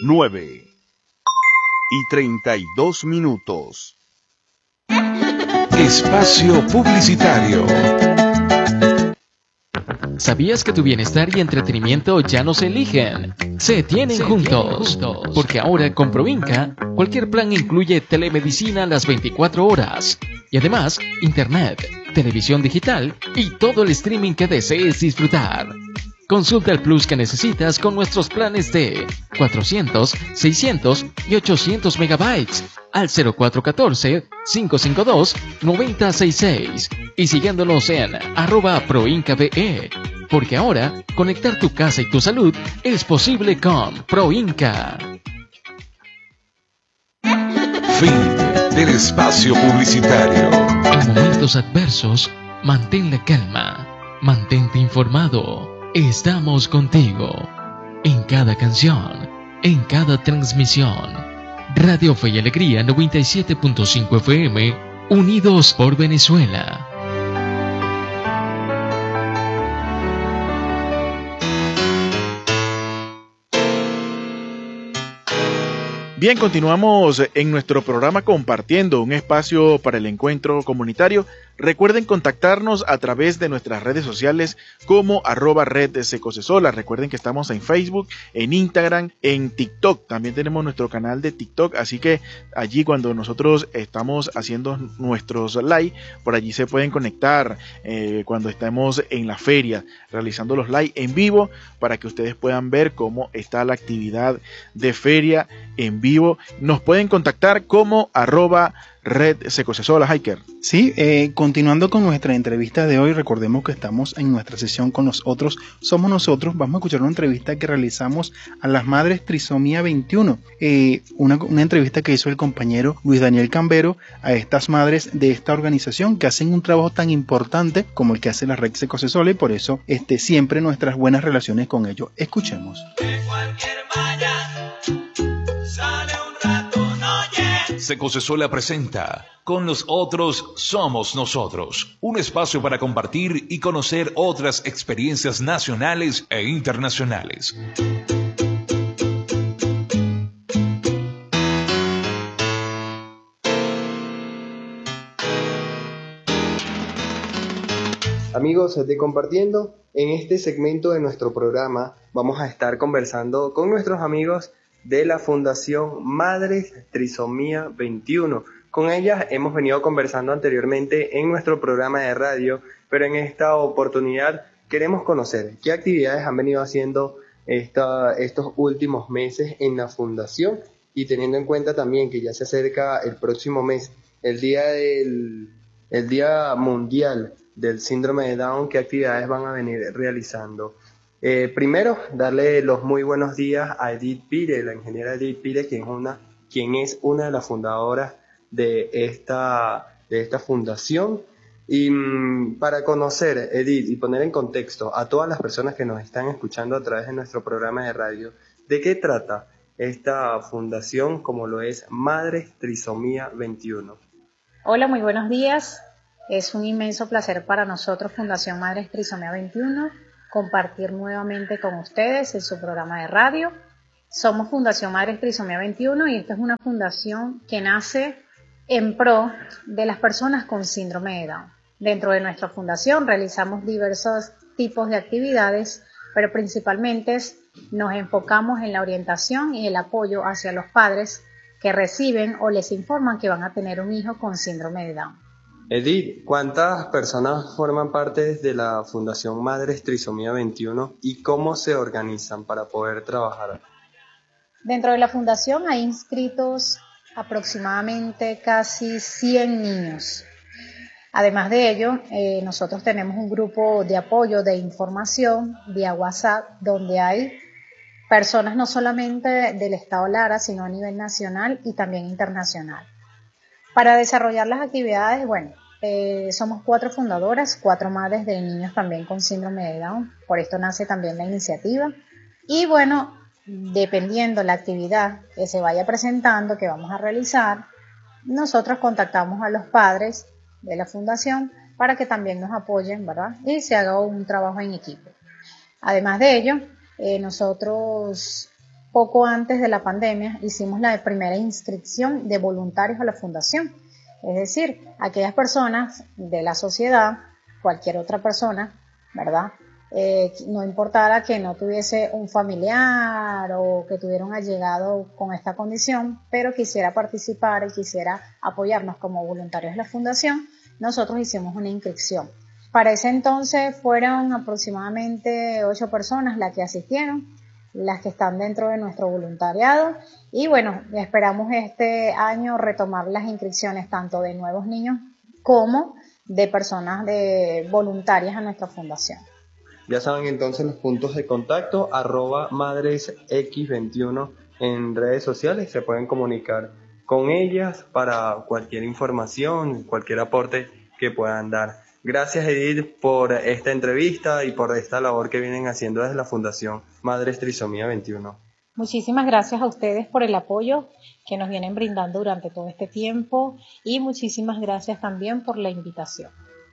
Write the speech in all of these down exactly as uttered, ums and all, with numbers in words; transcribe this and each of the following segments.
nueve y treinta y dos minutos. Espacio publicitario. ¿Sabías que tu bienestar y entretenimiento ya no se eligen? Se tienen, se juntos. tienen juntos. Porque ahora con Proinca, cualquier plan incluye telemedicina las veinticuatro horas. Y además, internet, televisión digital y todo el streaming que desees disfrutar. Consulta el plus que necesitas con nuestros planes de cuatrocientos, seiscientos y ochocientos megabytes al cero cuatro uno cuatro, cinco cinco dos, nueve cero seis seis y siguiéndonos en arroba proincabe, porque ahora conectar tu casa y tu salud es posible con Proinca. Fin del espacio publicitario. En momentos adversos, mantén la calma, mantente informado. Estamos contigo, en cada canción, en cada transmisión. Radio Fe y Alegría noventa y siete punto cinco F M, unidos por Venezuela. Bien, continuamos en nuestro programa compartiendo un espacio para el encuentro comunitario. Recuerden contactarnos a través de nuestras redes sociales como arroba red de Secosesola. Recuerden que estamos en Facebook, en Instagram, en TikTok. También tenemos nuestro canal de TikTok, así que allí cuando nosotros estamos haciendo nuestros live, por allí se pueden conectar eh, cuando estemos en la feria, realizando los live en vivo para que ustedes puedan ver cómo está la actividad de feria en vivo. Nos pueden contactar como arroba red Secosesola, Hiker. Sí, eh, continuando con nuestra entrevista de hoy, recordemos que estamos en nuestra sesión con nosotros, somos nosotros. Vamos a escuchar una entrevista que realizamos a las madres Trisomía veintiuno, eh, una, una entrevista que hizo el compañero Luis Daniel Cambero a estas madres de esta organización que hacen un trabajo tan importante como el que hace la red Secosesola, y por eso este, siempre nuestras buenas relaciones con ellos. Escuchemos. De cualquier malla sale un ratón, oye. Secosesola presenta Con los otros somos nosotros, un espacio para compartir y conocer otras experiencias nacionales e internacionales. Amigos de Compartiendo, en este segmento de nuestro programa vamos a estar conversando con nuestros amigos de la Fundación Madres Trisomía veintiuno. Con ellas hemos venido conversando anteriormente en nuestro programa de radio, pero en esta oportunidad queremos conocer qué actividades han venido haciendo esta, estos últimos meses en la Fundación, y teniendo en cuenta también que ya se acerca el próximo mes, el día, del, el día mundial del síndrome de Down, qué actividades van a venir realizando. Eh, primero, darle los muy buenos días a Edith Pire, la ingeniera Edith Pire, quien es una, quien es una de las fundadoras de esta, de esta fundación. Y mmm, para conocer, Edith, y poner en contexto a todas las personas que nos están escuchando a través de nuestro programa de radio, ¿de qué trata esta fundación como lo es Madres Trisomía veintiuno? Hola, muy buenos días. Es un inmenso placer para nosotros, Fundación Madres Trisomía veintiuno, compartir nuevamente con ustedes en su programa de radio. Somos Fundación Madres Trisomía veintiuno y esta es una fundación que nace en pro de las personas con síndrome de Down. Dentro de nuestra fundación realizamos diversos tipos de actividades, pero principalmente nos enfocamos en la orientación y el apoyo hacia los padres que reciben o les informan que van a tener un hijo con síndrome de Down. Edith, ¿cuántas personas forman parte de la Fundación Madres Trisomía veintiuno y cómo se organizan para poder trabajar? Dentro de la fundación hay inscritos aproximadamente casi cien niños. Además de ello, eh, nosotros tenemos un grupo de apoyo de información vía WhatsApp, donde hay personas no solamente del estado Lara, sino a nivel nacional y también internacional. Para desarrollar las actividades, bueno, eh, somos cuatro fundadoras, cuatro madres de niños también con síndrome de Down, por esto nace también la iniciativa. Y bueno, dependiendo la actividad que se vaya presentando, que vamos a realizar, nosotros contactamos a los padres de la fundación para que también nos apoyen, ¿verdad? Y se haga un trabajo en equipo. Además de ello, eh, nosotros poco antes de la pandemia, hicimos la primera inscripción de voluntarios a la fundación. Es decir, aquellas personas de la sociedad, cualquier otra persona, ¿verdad? Eh, no importara que no tuviese un familiar o que tuviera un allegado con esta condición, pero quisiera participar y quisiera apoyarnos como voluntarios de la fundación, nosotros hicimos una inscripción. Para ese entonces fueron aproximadamente ocho personas las que asistieron, las que están dentro de nuestro voluntariado, y bueno, esperamos este año retomar las inscripciones tanto de nuevos niños como de personas de voluntarias a nuestra fundación. Ya saben entonces los puntos de contacto, arroba madres equis veintiuno en redes sociales, se pueden comunicar con ellas para cualquier información, cualquier aporte que puedan dar. Gracias, Edith, por esta entrevista y por esta labor que vienen haciendo desde la Fundación Madres Trisomía veintiuno. Muchísimas gracias a ustedes por el apoyo que nos vienen brindando durante todo este tiempo y muchísimas gracias también por la invitación.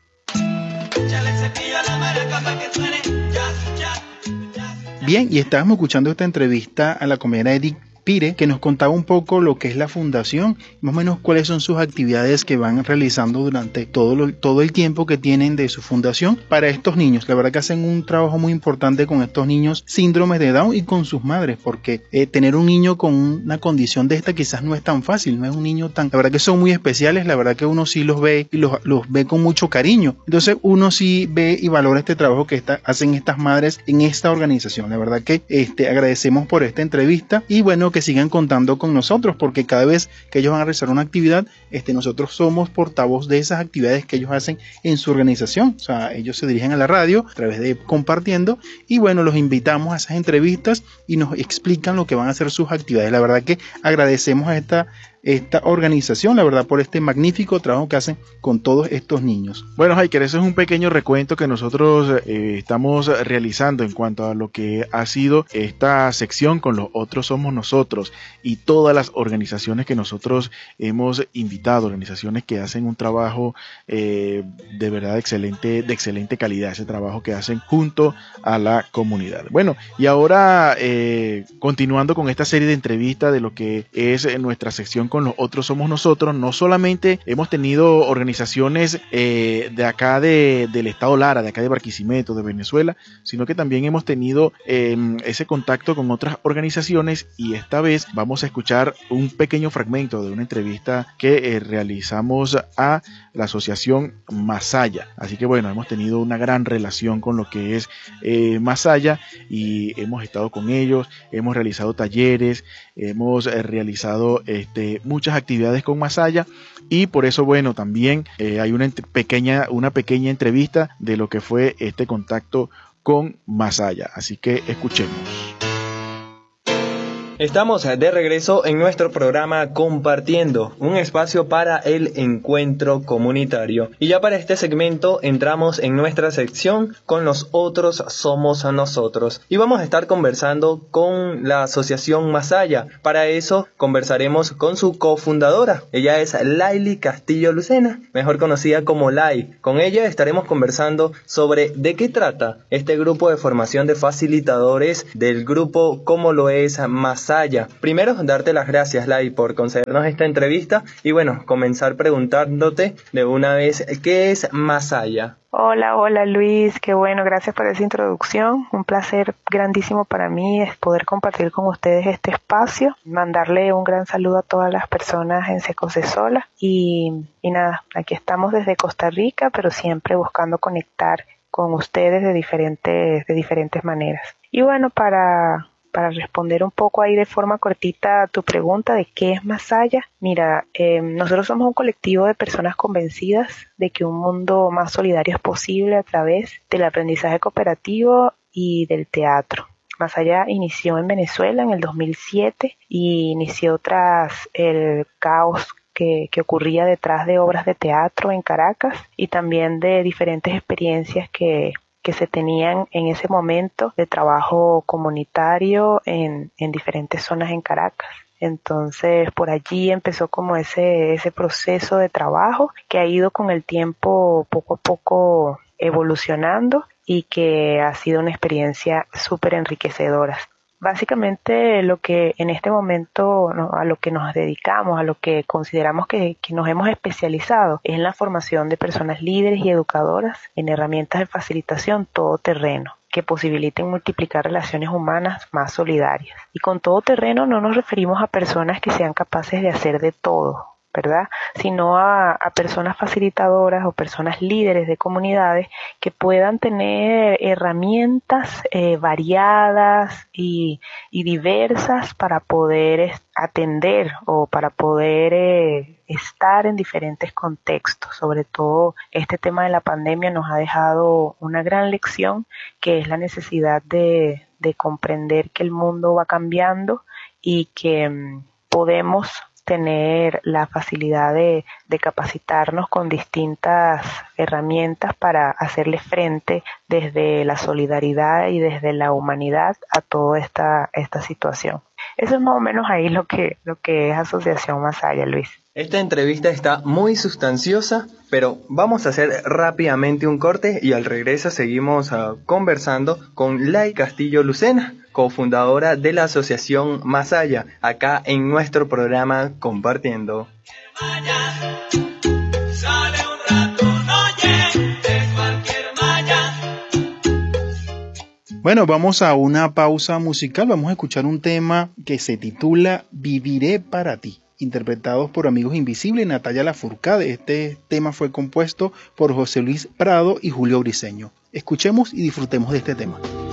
Bien, y estábamos escuchando esta entrevista a la compañera Edith Pire, que nos contaba un poco lo que es la fundación, más o menos cuáles son sus actividades que van realizando durante todo, lo, todo el tiempo que tienen de su fundación para estos niños. La verdad que hacen un trabajo muy importante con estos niños síndromes de Down y con sus madres, porque eh, tener un niño con una condición de esta quizás no es tan fácil, no es un niño tan... La verdad que son muy especiales, la verdad que uno sí los ve y los, los ve con mucho cariño. Entonces uno sí ve y valora este trabajo que está, hacen estas madres en esta organización. La verdad que este, agradecemos por esta entrevista y bueno, que sigan contando con nosotros, porque cada vez que ellos van a realizar una actividad, este, nosotros somos portavoz de esas actividades que ellos hacen en su organización. O sea, ellos se dirigen a la radio a través de Compartiendo y bueno, los invitamos a esas entrevistas y nos explican lo que van a hacer sus actividades. La verdad que agradecemos a esta esta organización, la verdad, por este magnífico trabajo que hacen con todos estos niños. Bueno, Hiker, ese es un pequeño recuento que nosotros eh, estamos realizando en cuanto a lo que ha sido esta sección con los otros somos nosotros y todas las organizaciones que nosotros hemos invitado, organizaciones que hacen un trabajo eh, de verdad excelente, de excelente calidad, ese trabajo que hacen junto a la comunidad. Bueno, y ahora eh, continuando con esta serie de entrevistas de lo que es nuestra sección con los otros somos nosotros, no solamente hemos tenido organizaciones eh, de acá de, del estado Lara, de acá de Barquisimeto, de Venezuela, sino que también hemos tenido eh, ese contacto con otras organizaciones y esta vez vamos a escuchar un pequeño fragmento de una entrevista que eh, realizamos a la asociación Masaya. Así que bueno, hemos tenido una gran relación con lo que es eh, Masaya y hemos estado con ellos, hemos realizado talleres, hemos eh, realizado este muchas actividades con Masaya y por eso bueno también eh, hay una pequeña una pequeña entrevista de lo que fue este contacto con Masaya, así que escuchemos. Estamos de regreso en nuestro programa Compartiendo, un espacio para el encuentro comunitario. Y ya para este segmento entramos en nuestra sección con los otros somos nosotros. Y vamos a estar conversando con la asociación Masaya. Para eso conversaremos con su cofundadora. Ella es Laili Castillo Lucena, mejor conocida como Lai. Con ella estaremos conversando sobre de qué trata este grupo de formación de facilitadores del grupo como lo es Masaya. Primero, darte las gracias, Lai, por concedernos esta entrevista y bueno, comenzar preguntándote de una vez, ¿qué es Masaya? Hola, hola Luis, qué bueno, gracias por esa introducción, un placer grandísimo para mí es poder compartir con ustedes este espacio, mandarle un gran saludo a todas las personas en Secosesola y, y nada, aquí estamos desde Costa Rica, pero siempre buscando conectar con ustedes de diferentes, de diferentes maneras. Y bueno, para... Para responder un poco ahí de forma cortita a tu pregunta de qué es Masaya, mira, eh, nosotros somos un colectivo de personas convencidas de que un mundo más solidario es posible a través del aprendizaje cooperativo y del teatro. Masaya inició en Venezuela en el dos mil siete y inició tras el caos que, que ocurría detrás de obras de teatro en Caracas y también de diferentes experiencias que que se tenían en ese momento de trabajo comunitario en, en diferentes zonas en Caracas. Entonces, por allí empezó como ese, ese proceso de trabajo que ha ido con el tiempo poco a poco evolucionando y que ha sido una experiencia súper enriquecedora. Básicamente lo que en este momento, ¿no?, a lo que nos dedicamos, a lo que consideramos que, que nos hemos especializado, es en la formación de personas líderes y educadoras en herramientas de facilitación todoterreno que posibiliten multiplicar relaciones humanas más solidarias. Y con todoterreno no nos referimos a personas que sean capaces de hacer de todo, ¿verdad?, sino a, a personas facilitadoras o personas líderes de comunidades que puedan tener herramientas eh, variadas y, y diversas para poder atender o para poder eh, estar en diferentes contextos. Sobre todo este tema de la pandemia nos ha dejado una gran lección, que es la necesidad de, de comprender que el mundo va cambiando y que mm, podemos tener la facilidad de, de capacitarnos con distintas herramientas para hacerle frente desde la solidaridad y desde la humanidad a toda esta, esta situación. Eso es más o menos ahí lo que, lo que es Asociación Masaya, Luis. Esta entrevista está muy sustanciosa, pero vamos a hacer rápidamente un corte y al regreso seguimos uh, conversando con Lai Castillo Lucena, cofundadora de la Asociación Masaya, acá en nuestro programa Compartiendo. Bueno, vamos a una pausa musical. Vamos a escuchar un tema que se titula Viviré para ti, interpretados por Amigos Invisibles y Natalia Lafourcade. Este tema fue compuesto por José Luis Prado y Julio Briceño. Escuchemos y disfrutemos de este tema.